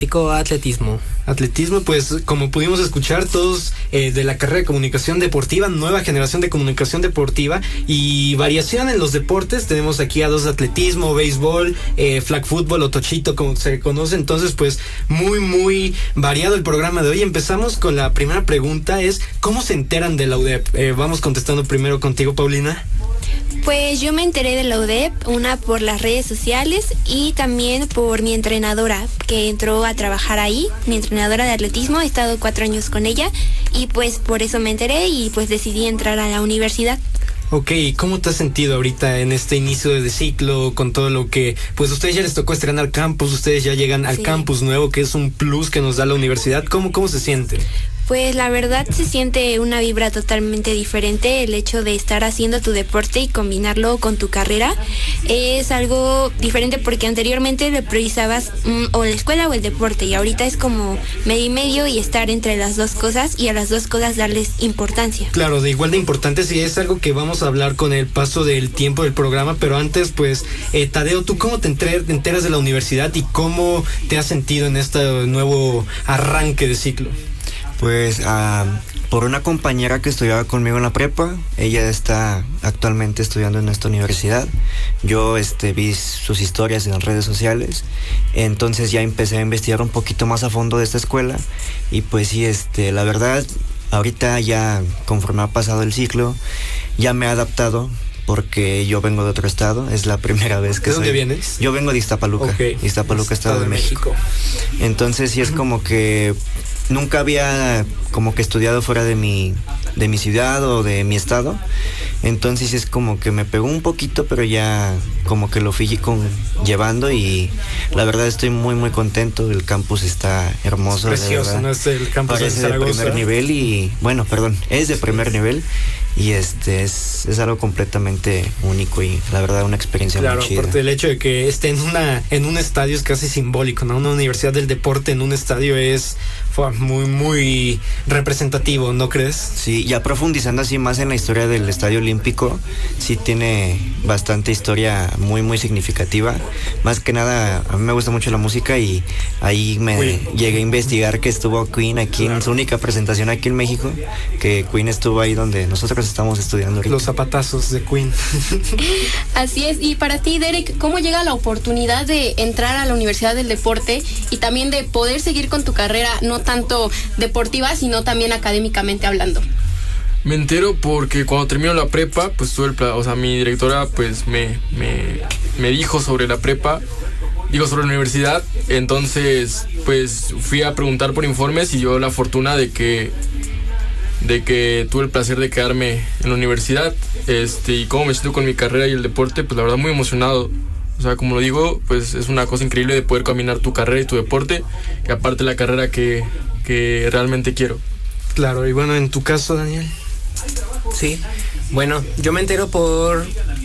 Atletismo. Atletismo, pues como pudimos escuchar, todos de la carrera de comunicación deportiva, nueva generación de comunicación deportiva y variación en los deportes. Tenemos aquí a dos de atletismo, béisbol, flag football o tochito como se conoce. Entonces pues muy variado el programa de hoy. Empezamos con la primera pregunta, es ¿cómo se enteran de la UDEP? Vamos contestando primero contigo, Paulina. Pues yo me enteré de la UDEP, una por las redes sociales y también por mi entrenadora que entró a trabajar ahí, mi entrenadora de atletismo. He estado 4 años con ella y pues por eso me enteré y pues decidí entrar a la universidad. Ok, ¿cómo te has sentido ahorita en este inicio de ciclo con todo lo que, pues ustedes ya les tocó estrenar campus, ustedes ya llegan al campus nuevo que es un plus que nos da la universidad? ¿Cómo se siente? Pues la verdad se siente una vibra totalmente diferente. El hecho de estar haciendo tu deporte y combinarlo con tu carrera es algo diferente porque anteriormente le priorizabas o la escuela o el deporte y ahorita es como medio y medio y estar entre las dos cosas y a las dos cosas darles importancia. Claro, de igual de importante, sí, es algo que vamos a hablar con el paso del tiempo del programa, pero antes pues Tadeo, ¿tú cómo te enteras de la universidad y cómo te has sentido en este nuevo arranque de ciclo? Pues por una compañera que estudiaba conmigo en la prepa, ella está actualmente estudiando en esta universidad. Yo vi sus historias en las redes sociales, entonces ya empecé a investigar un poquito más a fondo de esta escuela y pues sí, la verdad, ahorita ya conforme ha pasado el ciclo, ya me he adaptado. Porque yo vengo de otro estado, es la primera vez que ¿De dónde vienes? Yo vengo de Iztapaluca, Iztapaluca, Estado de México. Entonces sí es como que nunca había como que estudiado fuera de mi ciudad o de mi estado. Entonces es como que me pegó un poquito, pero ya como que lo fui llevando y la verdad estoy muy contento. El campus está hermoso. Es precioso, ¿no? Es el campus de Zaragoza. De primer nivel y, bueno, perdón, es de primer nivel. Y es algo completamente único y la verdad una experiencia muy chida. Claro, aparte del hecho de que esté en un estadio es casi simbólico, ¿no? Una universidad del deporte en un estadio es muy representativo, ¿no crees? Sí, ya profundizando así más en la historia del Estadio Olímpico, sí tiene bastante historia muy significativa. Más que nada, a mí me gusta mucho la música y ahí llegué a investigar que estuvo Queen aquí en su única presentación aquí en México, que Queen estuvo ahí donde nosotros estamos estudiando ahorita. Los zapatazos de Queen. Así es, y para ti, Derek, ¿cómo llega la oportunidad de entrar a la Universidad del Deporte y también de poder seguir con tu carrera, no tanto deportiva, sino también académicamente hablando? Me entero porque cuando termino la prepa, pues mi directora pues me dijo sobre la prepa, sobre la universidad, entonces pues fui a preguntar por informes y yo la fortuna de que tuve el placer de quedarme en la universidad, y cómo me siento con mi carrera y el deporte, pues la verdad muy emocionado. O sea, como lo digo, pues es una cosa increíble de poder combinar tu carrera y tu deporte, y aparte la carrera que realmente quiero. Claro, y bueno, en tu caso, Daniel. Sí, bueno, yo me entero por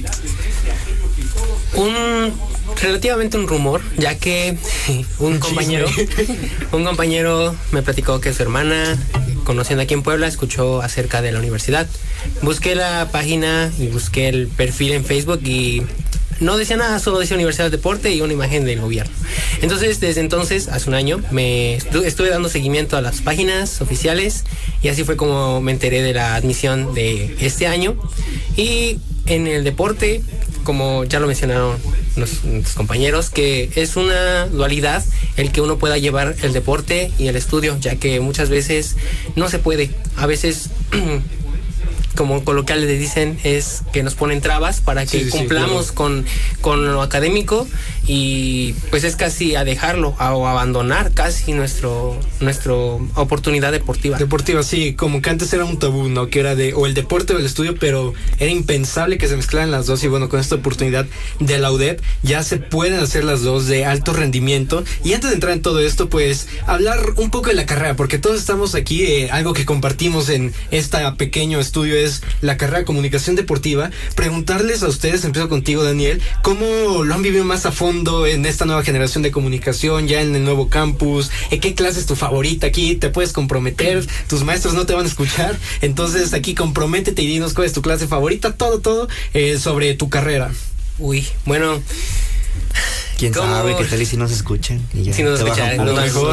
relativamente un rumor, ya que un compañero me platicó que su hermana, conociendo aquí en Puebla, escuchó acerca de la universidad. Busqué la página y busqué el perfil en Facebook y no decía nada, solo decía Universidad del Deporte y una imagen del gobierno. Entonces, desde entonces, hace un año, estuve dando seguimiento a las páginas oficiales y así fue como me enteré de la admisión de este año. Y en el deporte, como ya lo mencionaron nuestros compañeros, que es una dualidad el que uno pueda llevar el deporte y el estudio, ya que muchas veces no se puede. A veces como coloquiales le dicen, es que nos ponen trabas para que cumplamos con lo académico y pues es casi a dejarlo o abandonar casi nuestra oportunidad deportiva. Deportiva, sí, como que antes era un tabú, ¿no? Que era o el deporte o el estudio, pero era impensable que se mezclaran las dos y bueno, con esta oportunidad de la UDEP ya se pueden hacer las dos de alto rendimiento. Y antes de entrar en todo esto, pues hablar un poco de la carrera, porque todos estamos aquí, algo que compartimos en este pequeño estudio es la carrera de comunicación deportiva. Preguntarles a ustedes, empiezo contigo, Daniel, ¿cómo lo han vivido más a fondo en esta nueva generación de comunicación, ya en el nuevo campus? ¿Qué clase es tu favorita? Aquí te puedes comprometer, tus maestros no te van a escuchar, entonces aquí comprométete y dinos cuál es tu clase favorita, todo sobre tu carrera. Uy, bueno, ¿Quién sabe? ¿Qué tal y si nos escuchan? Y ya si nos escuchan, a lo mejor